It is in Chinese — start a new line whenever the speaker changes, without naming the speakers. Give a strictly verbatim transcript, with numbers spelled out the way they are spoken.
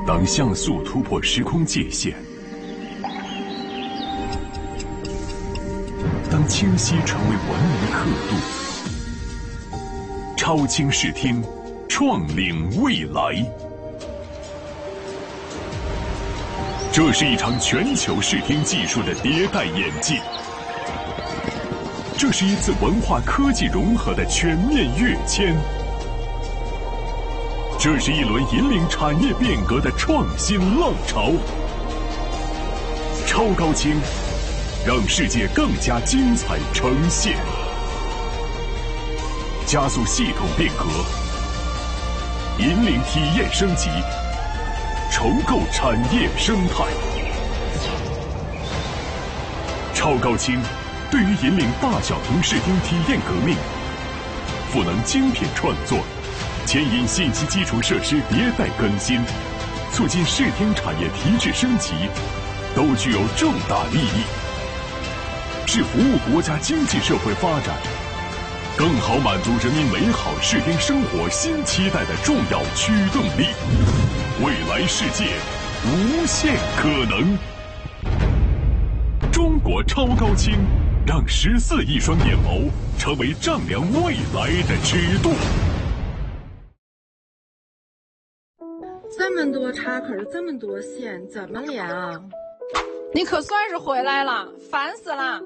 当像素突破时空界限，当清晰成为文明刻度，超清视听，创领未来。这是一场全球视听技术的迭代演进，这是一次文化科技融合的全面跃迁，这是一轮引领产业变革的创新浪潮。超高清，让世界更加精彩呈现，加速系统变革，引领体验升级，重构产业生态。超高清对于引领大小屏视听体验革命，赋能精品创作，牵引信息基础设施迭代更新，促进视听产业提质升级，都具有重大利益，是服务国家经济社会发展，更好满足人民美好视听生活新期待的重要驱动力。未来世界无限可能，中国超高清让十四亿双眼眸成为丈量未来的尺度。
这么多插口，这么多线，怎么连啊？
你可算是回来了，烦死了！